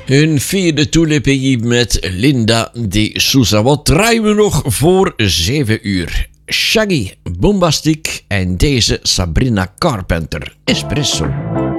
Een vierde toelippie met Linda de Souza. Wat draaien we nog voor 7 uur? Shaggy, Bombastic en deze Sabrina Carpenter, Espresso.